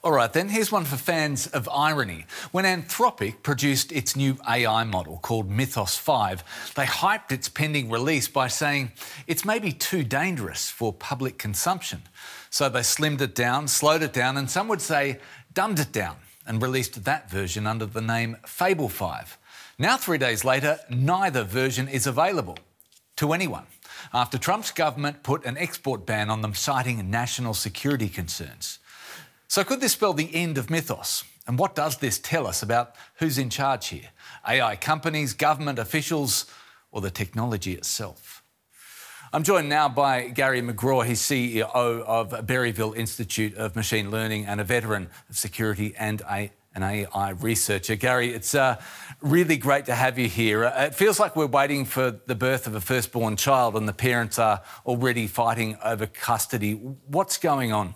All right, then, here's one for fans of irony. When Anthropic produced its new AI model called Mythos 5, they hyped its pending release by saying it's maybe too dangerous for public consumption. So they slimmed it down, slowed it down, and some would say dumbed it down, and released that version under the name Fable 5. Now, 3 days later, neither version is available to anyone, after Trump's government put an export ban on them, citing national security concerns. So could this spell the end of Mythos? And what does this tell us about who's in charge here? AI companies, government officials, or the technology itself? I'm joined now by Gary McGraw. He's CEO of Berryville Institute of Machine Learning and a veteran of security and an AI researcher. Gary, it's really great to have you here. It feels like we're waiting for the birth of a firstborn child and the parents are already fighting over custody. What's going on?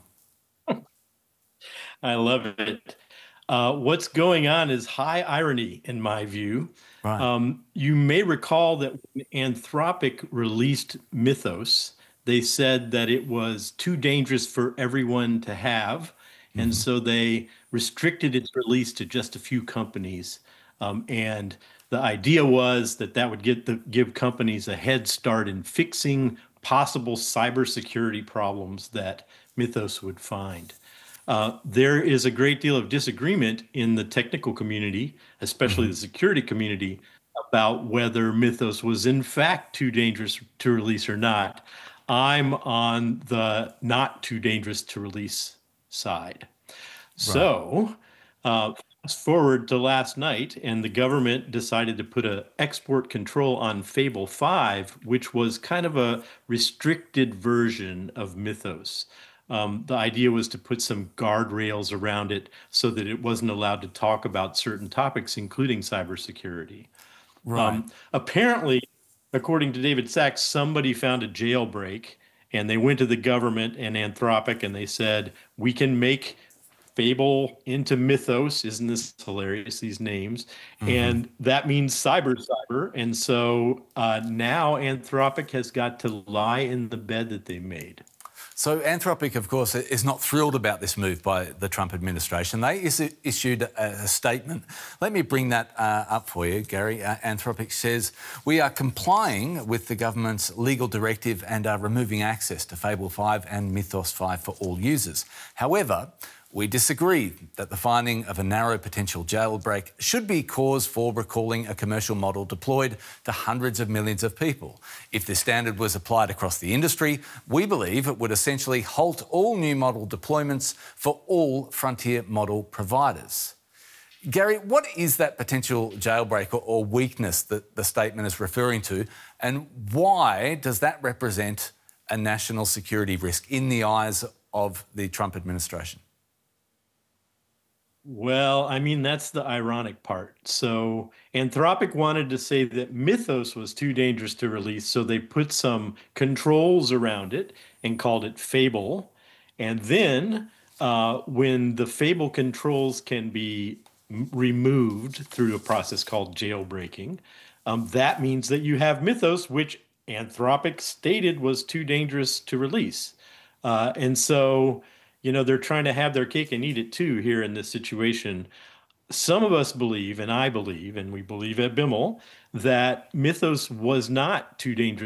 I love it. What's going on is high irony, in my view. Right. You may recall that when Anthropic released Mythos, they said that it was too dangerous for everyone to have. And so they restricted its release to just a few companies. And the idea was that that would give companies a head start in fixing possible cybersecurity problems that Mythos would find. There is a great deal of disagreement in the technical community, especially the security community, about whether Mythos was in fact too dangerous to release or not. I'm on the not too dangerous to release side. So, fast forward to last night, and the government decided to put an export control on Fable 5, which was kind of a restricted version of Mythos. The idea was to put some guardrails around it so that it wasn't allowed to talk about certain topics, including cybersecurity. Right. Apparently, according to David Sachs, somebody found a jailbreak and they went to the government and Anthropic and they said, we can make Fable into Mythos. Isn't this hilarious, these names? And that means cyber. And so now Anthropic has got to lie in the bed that they made. So Anthropic, of course, is not thrilled about this move by the Trump administration. They issued a statement. Let me bring that up for you, Gary. Anthropic says, we are complying with the government's legal directive and are removing access to Fable 5 and Mythos 5 for all users. However, we disagree that the finding of a narrow potential jailbreak should be cause for recalling a commercial model deployed to hundreds of millions of people. If this standard was applied across the industry, we believe it would essentially halt all new model deployments for all frontier model providers. Gary, what is that potential jailbreak or weakness that the statement is referring to, and why does that represent a national security risk in the eyes of the Trump administration? Well, I mean, that's the ironic part. So Anthropic wanted to say that Mythos was too dangerous to release, so they put some controls around it and called it Fable. And then when the Fable controls can be removed through a process called jailbreaking, that means that you have Mythos, which Anthropic stated was too dangerous to release. And so they're trying to have their cake and eat it too here in this situation. Some of us believe, and I believe, and we believe at Bimmel, that Mythos was not too dangerous